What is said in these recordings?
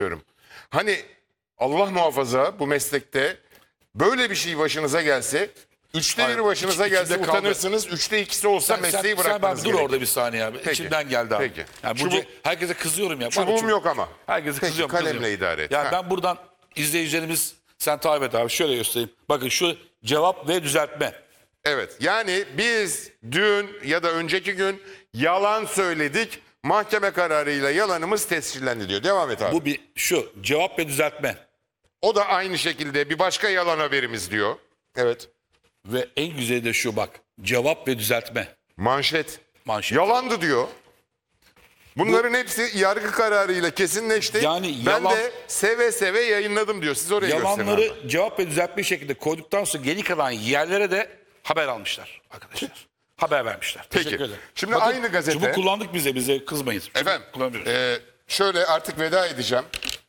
diyorum. Hani Allah muhafaza bu meslekte böyle bir şey başınıza gelse, üçte Hayır, biri başınıza gelse içinde kaldı. utanırsınız, üçte ikisi olsa mesleği bırakmanız dur gerekir. orada bir saniye abi. Peki. İçimden geldi abi. Peki. Yani herkese kızıyorum ya. Bak, Çubuğum yok ama. Herkese Peki, kızıyorum. kalemle kızıyorum. idare et. Yani Ha. ben buradan izleyicilerimiz, sen takip et abi, şöyle göstereyim. Bakın şu cevap ve düzeltme. Evet, yani biz dün ya da önceki gün yalan söyledik. Mahkeme kararıyla yalanımız tescillendi diyor. Devam et abi. Bu bir şu cevap ve düzeltme. O da aynı şekilde bir başka yalan haberimiz diyor. Evet. Ve en güzeli de şu bak. Cevap ve düzeltme. Manşet. Manşet. Yalandı diyor. Bunların hepsi yargı kararıyla kesinleşti. Yani ben yalan- de seve seve yayınladım diyor. Siz oraya gösterin abi. Yalanları cevap ve düzeltme şekilde koyduktan sonra geri kalan yerlere de haber almışlar arkadaşlar. Haber vermişler. Peki. Teşekkür ederim. Şimdi aynı gazete- Çubuk kullandık bize kızmayın. Çubuk Efendim, kullanıyoruz. şöyle artık veda edeceğim.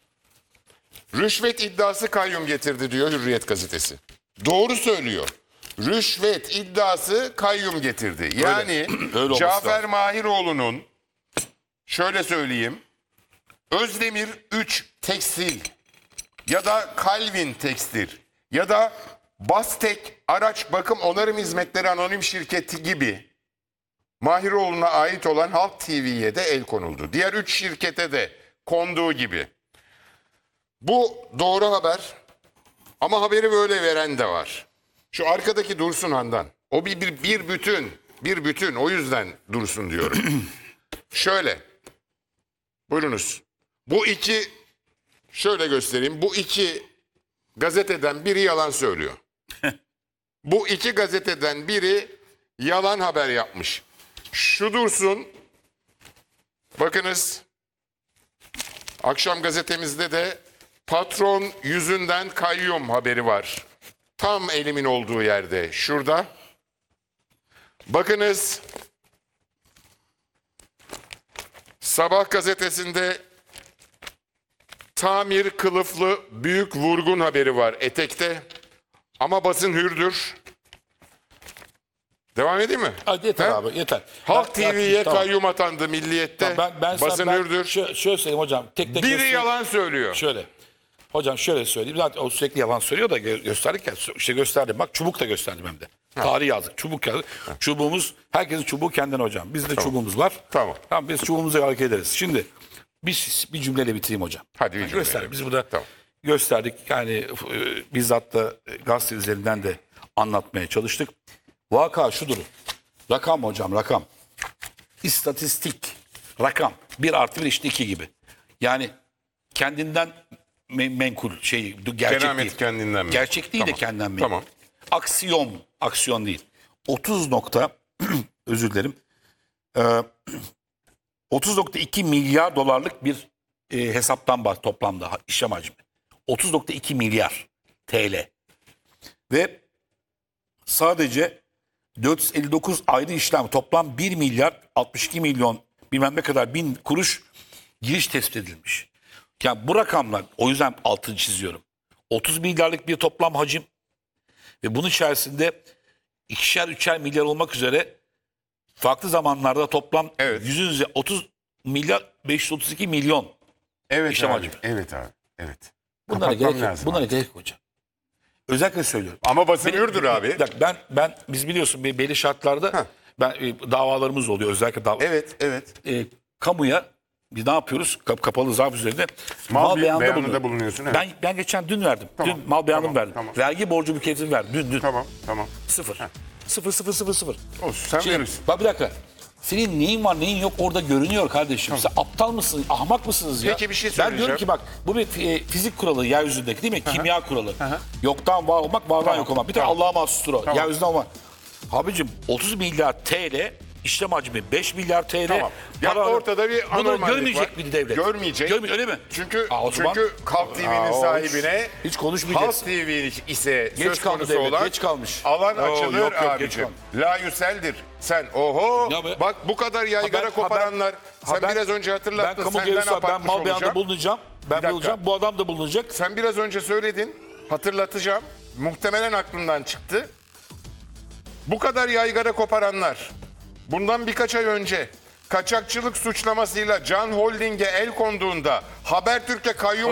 Rüşvet iddiası kayyum getirdi diyor Hürriyet gazetesi. Doğru söylüyor. Rüşvet iddiası kayyum getirdi. Yani Öyle olması Cafer lazım. Mahiroğlu'nun şöyle söyleyeyim. Özdemir 3 Tekstil ya da Calvin Tekstil ya da Bastek Araç Bakım Onarım Hizmetleri Anonim Şirketi gibi Mahiroğlu'na ait olan Halk TV'ye de el konuldu. Diğer 3 şirkete de konduğu gibi. Bu doğru haber ama haberi böyle veren de var. Şu arkadaki Dursun Handan. O bir bütün. O yüzden Dursun diyorum. Şöyle. Buyurunuz. Bu iki, şöyle göstereyim. Bu iki gazeteden biri yalan söylüyor. Bu iki gazeteden biri yalan haber yapmış. Şu Dursun, bakınız, akşam gazetemizde de patron yüzünden kayyum haberi var. Tam elimin olduğu yerde, şurada. Bakınız, Sabah gazetesinde tamir kılıflı büyük vurgun haberi var etekte. Ama basın hürdür. Devam edeyim mi? Hadi yeter He? abi yeter. Halk Ben- TV'ye tamam. kayyum atandı Milliyet'te. Ben basın hürdür. Şöyle söyleyeyim hocam. Tek Biri göstereyim. yalan söylüyor. Şöyle. Hocam şöyle söyleyeyim. Zaten o sürekli yalan söylüyor da gösterdik ya. İşte gösterdim. Bak çubuk da gösterdim hem de. Tarih yazdık. Çubuk yazdık. Çubuğumuz, herkesin çubuğu kendine hocam. Bizde çubuğumuz var. Tamam. Tamam biz çubuğumuzu hareket ederiz. Şimdi bir cümleyle bitireyim hocam. Hadi bir cümleyle. Gösterdik. Biz burada Tamam. gösterdik. Yani bizzat da gazete üzerinden de anlatmaya çalıştık. Vaka şudur. Rakam hocam rakam. İstatistik. Rakam. 1 artı 1 eşittir 2 gibi. Yani kendinden menkul şey gerçek Keramet değil. kendinden mi? Gerçek değil de Tamam. kendinden menkul. Tamam. Aksiyon değil. 30 nokta özür dilerim. 30.2 milyar dolarlık bir hesaptan var toplamda işlem hacmi. 30.2 milyar TL. Ve sadece 459 ayrı işlem toplam 1 milyar 62 milyon bilmem ne kadar bin kuruş giriş tespit edilmiş. Yani bu rakamlar o yüzden altını çiziyorum. 30 milyarlık bir toplam hacim ve bunun içerisinde 2'şer 3'er milyar olmak üzere farklı zamanlarda toplam Evet. 30 milyar 532 milyon. Evet İşlem abi. hacmi. Evet abi. Evet. Bunlara Kapatmam gerek yok. lazım Bunlara abi. gerek yok hocam. Özellikle söylüyorum. Ama basın Benim- hürdür abi. Ben biz biliyorsun belli şartlarda davalarımız oluyor özellikle Evet. kamuya biz ne yapıyoruz? Kapalı zarf üzerinde Mal beyanında bulunuyor. bulunuyorsun, evet. Ben geçen dün verdim. Tamam, Dün mal beyanımı tamam, verdim. tamam. Vergi borcu mükellefini verdim. Dün. Tamam. Sıfır. Sıfır. Olsun, sen Şimdi, verirsin. bak bir dakika. Senin neyin var neyin yok orada görünüyor kardeşim. Sen aptal mısın, ahmak mısınız ya? Peki, bir şey Ben söyleyeceğim. diyorum ki bak bu bir fizik kuralı yeryüzündeki değil mi? Kimya kuralı. Yoktan var olmak, vardan Tamam, yok olmak. Bir tane tamam. Allah'a mahsustur o. Tamam. Yeryüzünden olmak. Abicim 30 milyar TL işlem hacmi 5 milyar TL. Tamam. Ya ortada bir Bunu anormallik görmeyecek var. miydi devlet? Görmeyecek. Öyle mi? Çünkü O zaman- Halk TV'nin Aa, sahibine hiç konuşmayacaksın. Halk TV ise Geç söz kaldı konusu devlet, olan geç kalmış. alan Oo, açılır yok, geç abicim. kalmış. La yüseldir. Sen oho Ya be- bak bu kadar yaygara koparanlar. Sen biraz önce ben hatırlattın. kamu Senden görevlisi ben apatmış mal beyanında olacağım. bulunacağım. Ben dakika. bulunacağım. Bu adam da bulunacak. Sen biraz önce söyledin. Hatırlatacağım. Muhtemelen aklından çıktı. Bu kadar yaygara koparanlar bundan birkaç ay önce kaçakçılık suçlamasıyla Can Holding'e el konduğunda Habertürk'e kayyum